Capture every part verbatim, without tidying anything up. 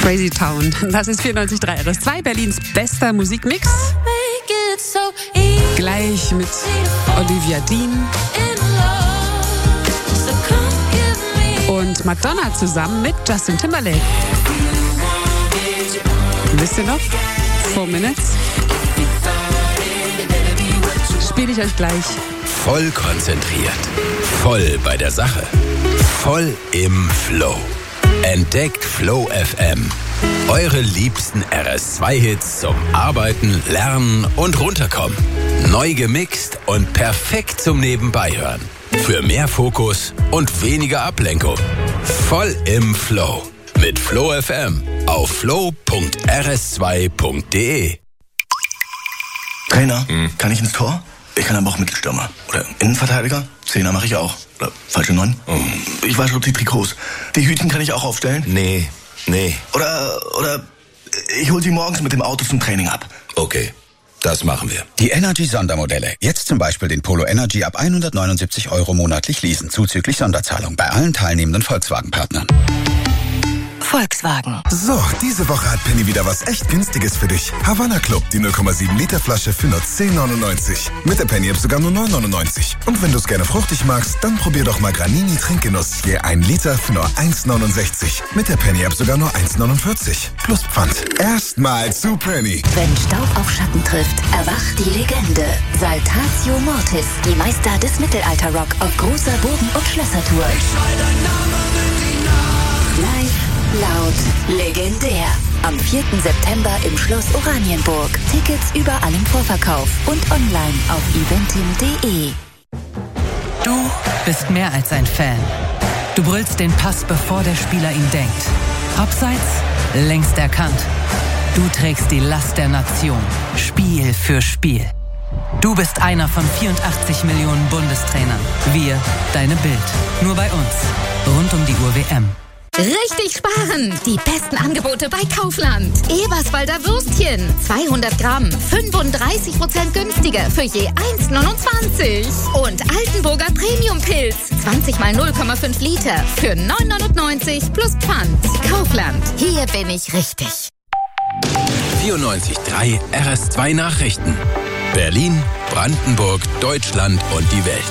Crazy Town. Das ist vierundneunzig Komma drei R S zwei, Berlins bester Musikmix. Gleich mit Olivia Dean und Madonna zusammen mit Justin Timberlake. Wisst ihr noch? Four Minutes. Spiele ich euch gleich. Voll konzentriert. Voll bei der Sache. Voll im Flow. Entdeckt Flow F M. Eure liebsten R S zwei Hits zum Arbeiten, Lernen und Runterkommen. Neu gemixt und perfekt zum Nebenbeihören. Für mehr Fokus und weniger Ablenkung. Voll im Flow. Mit Flow F M auf flow punkt r s zwei punkt d e. Trainer, hm. kann ich ins Tor? Ich kann aber auch Mittelstürmer. Oder Innenverteidiger? Zehner mache ich auch. Oder falsche Neun? Oh. Ich wasche die Trikots. Die Hütchen kann ich auch aufstellen? Nee, nee. Oder, oder ich hole sie morgens mit dem Auto zum Training ab. Okay, das machen wir. Die Energy-Sondermodelle. Jetzt zum Beispiel den Polo Energy ab hundertneunundsiebzig Euro monatlich leasen, zuzüglich Sonderzahlung bei allen teilnehmenden Volkswagen-Partnern. Volkswagen. So, diese Woche hat Penny wieder was echt Günstiges für dich. Havanna Club, die null Komma sieben Liter Flasche für nur zehn neunundneunzig. Mit der Penny App sogar nur neun neunundneunzig. Und wenn du es gerne fruchtig magst, dann probier doch mal Granini Trinkgenuss. Je ein Liter für nur eins neunundsechzig. Mit der Penny App sogar nur eins neunundvierzig. Plus Pfand. Erstmal zu Penny. Wenn Staub auf Schatten trifft, erwacht die Legende. Saltatio Mortis, die Meister des Mittelalter-Rock auf großer Bogen- und Schlössertour. Live, laut, legendär. Am vierten September im Schloss Oranienburg. Tickets überall im Vorverkauf und online auf eventim punkt de. Du bist mehr als ein Fan. Du brüllst den Pass, bevor der Spieler ihn denkt. Abseits, längst erkannt. Du trägst die Last der Nation. Spiel für Spiel. Du bist einer von vierundachtzig Millionen Bundestrainern. Wir, deine Bild. Nur bei uns. Rund um die Uhr W M. Richtig sparen! Die besten Angebote bei Kaufland. Eberswalder Würstchen. zweihundert Gramm. fünfunddreißig Prozent günstiger für je eins neunundzwanzig. Und Altenburger Premium-Pilz. zwanzig mal null Komma fünf Liter für neun neunundneunzig plus Pfand. Kaufland. Hier bin ich richtig. vierundneunzig Komma drei R S zwei Nachrichten. Berlin, Brandenburg, Deutschland und die Welt.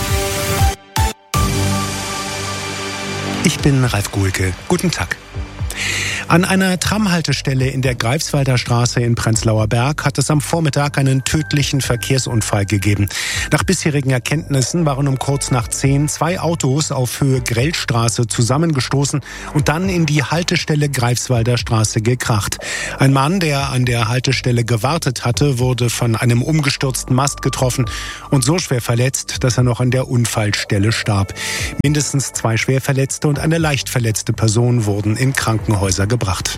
Ich bin Ralf Guhlke. Guten Tag. An einer Tramhaltestelle in der Greifswalder Straße in Prenzlauer Berg hat es am Vormittag einen tödlichen Verkehrsunfall gegeben. Nach bisherigen Erkenntnissen waren um kurz nach zehn zwei Autos auf Höhe Grellstraße zusammengestoßen und dann in die Haltestelle Greifswalder Straße gekracht. Ein Mann, der an der Haltestelle gewartet hatte, wurde von einem umgestürzten Mast getroffen und so schwer verletzt, dass er noch an der Unfallstelle starb. Mindestens zwei Schwerverletzte und eine leicht verletzte Person wurden in Krankenhäuser gebracht.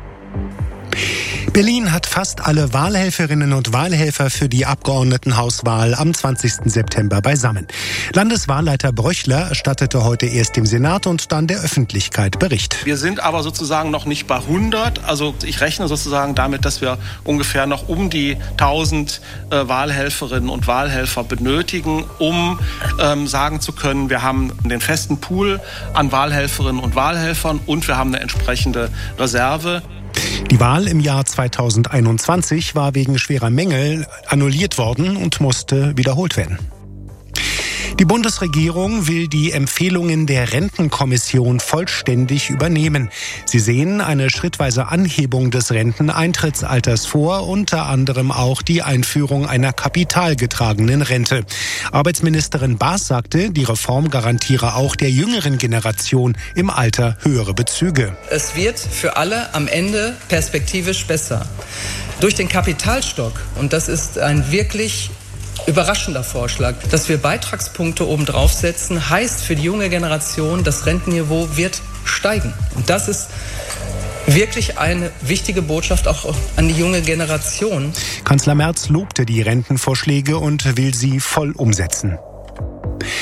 Berlin hat fast alle Wahlhelferinnen und Wahlhelfer für die Abgeordnetenhauswahl am zwanzigsten September beisammen. Landeswahlleiter Bröchler erstattete heute erst dem Senat und dann der Öffentlichkeit Bericht. Wir sind aber sozusagen noch nicht bei hundert. Also ich rechne sozusagen damit, dass wir ungefähr noch um die tausend äh, Wahlhelferinnen und Wahlhelfer benötigen, um ähm, sagen zu können, wir haben den festen Pool an Wahlhelferinnen und Wahlhelfern und wir haben eine entsprechende Reserve. Die Wahl im Jahr zweitausendeinundzwanzig war wegen schwerer Mängel annulliert worden und musste wiederholt werden. Die Bundesregierung will die Empfehlungen der Rentenkommission vollständig übernehmen. Sie sehen eine schrittweise Anhebung des Renteneintrittsalters vor, unter anderem auch die Einführung einer kapitalgetragenen Rente. Arbeitsministerin Baas sagte, die Reform garantiere auch der jüngeren Generation im Alter höhere Bezüge. Es wird für alle am Ende perspektivisch besser. Durch den Kapitalstock, und das ist ein wirklich überraschender Vorschlag, dass wir Beitragspunkte oben draufsetzen, heißt für die junge Generation, das Rentenniveau wird steigen. Und das ist wirklich eine wichtige Botschaft auch an die junge Generation. Kanzler Merz lobte die Rentenvorschläge und will sie voll umsetzen.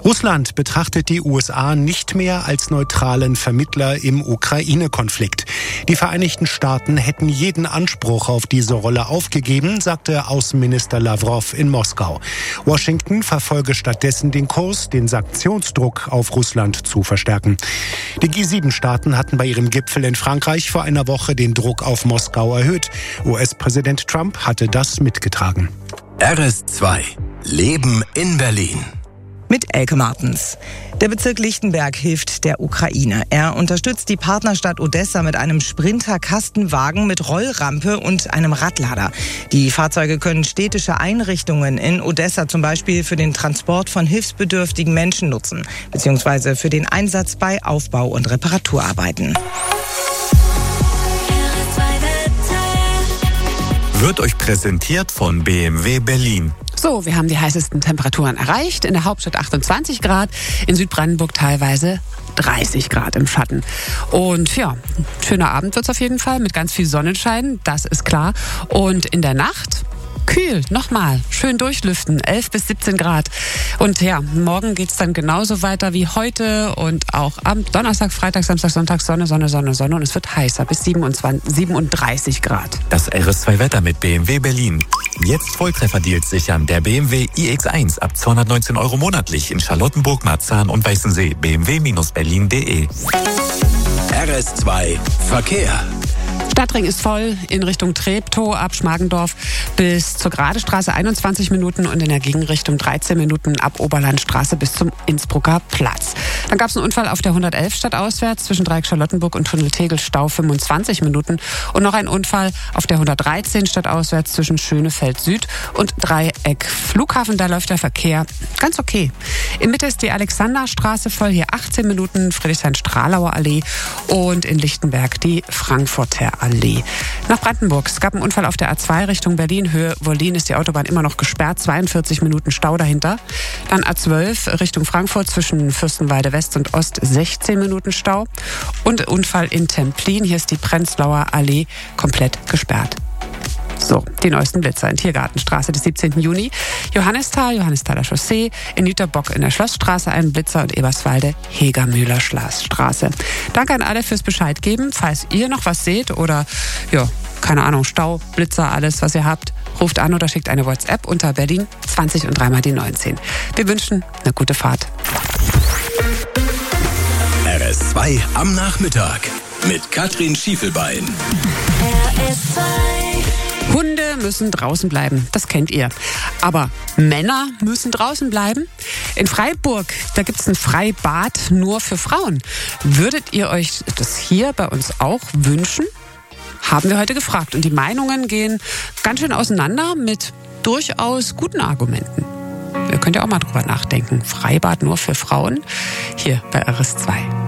Russland betrachtet die U S A nicht mehr als neutralen Vermittler im Ukraine-Konflikt. Die Vereinigten Staaten hätten jeden Anspruch auf diese Rolle aufgegeben, sagte Außenminister Lavrov in Moskau. Washington verfolge stattdessen den Kurs, den Sanktionsdruck auf Russland zu verstärken. Die G sieben Staaten hatten bei ihrem Gipfel in Frankreich vor einer Woche den Druck auf Moskau erhöht. U S-Präsident Trump hatte das mitgetragen. R S zwei. Leben in Berlin. Mit Elke Martens. Der Bezirk Lichtenberg hilft der Ukraine. Er unterstützt die Partnerstadt Odessa mit einem Sprinter-Kastenwagen mit Rollrampe und einem Radlader. Die Fahrzeuge können städtische Einrichtungen in Odessa zum Beispiel für den Transport von hilfsbedürftigen Menschen nutzen, beziehungsweise für den Einsatz bei Aufbau- und Reparaturarbeiten. Wird euch präsentiert von B M W Berlin. So, wir haben die heißesten Temperaturen erreicht. In der Hauptstadt achtundzwanzig Grad, in Südbrandenburg teilweise dreißig Grad im Schatten. Und ja, schöner Abend wird's auf jeden Fall mit ganz viel Sonnenschein, das ist klar. Und in der Nacht kühl, nochmal, schön durchlüften, elf bis siebzehn Grad. Und ja, morgen geht's dann genauso weiter wie heute und auch am Donnerstag, Freitag, Samstag, Sonntag Sonne, Sonne, Sonne, Sonne und es wird heißer bis siebenundzwanzig, siebenunddreißig Grad. Das R S zwei Wetter mit B M W Berlin. Jetzt Volltrefferdeals sichern. Der B M W i X eins ab zweihundertneunzehn Euro monatlich in Charlottenburg, Marzahn und Weißensee. b m w Bindestrich berlin punkt de. R S zwei Verkehr. Stadtring ist voll in Richtung Treptow ab Schmargendorf bis zur Gradestraße einundzwanzig Minuten und in der Gegenrichtung dreizehn Minuten ab Oberlandstraße bis zum Innsbrucker Platz. Dann gab es einen Unfall auf der hundertelf stadtauswärts zwischen Dreieck Charlottenburg und Tunnel Tegel, Stau fünfundzwanzig Minuten und noch ein Unfall auf der hundertdreizehn stadtauswärts zwischen Schönefeld Süd und Dreieck Flughafen. Da läuft der Verkehr ganz okay. In Mitte ist die Alexanderstraße voll, hier achtzehn Minuten Friedrichshain-Stralauer Allee und in Lichtenberg die Frankfurter Allee. Nach Brandenburg. Es gab einen Unfall auf der A zwei Richtung Berlin. Höhe Wollin ist die Autobahn immer noch gesperrt. zweiundvierzig Minuten Stau dahinter. Dann A zwölf Richtung Frankfurt zwischen Fürstenwalde West und Ost. sechzehn Minuten Stau. Und Unfall in Templin. Hier ist die Prenzlauer Allee komplett gesperrt. So, die neuesten Blitzer in Tiergartenstraße des siebzehnten Juni. Johannisthal, Johannisthaler Chaussee. In Jüterbock in der Schlossstraße ein Blitzer und Eberswalde, Hegermühler Straße. Danke an alle fürs Bescheid geben. Falls ihr noch was seht oder, ja, keine Ahnung, Stau, Blitzer, alles, was ihr habt, ruft an oder schickt eine WhatsApp unter Berlin zwanzig und dreimal die neunzehn. Wir wünschen eine gute Fahrt. R S zwei am Nachmittag mit Katrin Schiefelbein. R S zwei. Hunde müssen draußen bleiben, das kennt ihr. Aber Männer müssen draußen bleiben? In Freiburg, da gibt es ein Freibad nur für Frauen. Würdet ihr euch das hier bei uns auch wünschen? Haben wir heute gefragt. Und die Meinungen gehen ganz schön auseinander mit durchaus guten Argumenten. Ihr könnt ja auch mal drüber nachdenken. Freibad nur für Frauen? Hier bei R S zwei.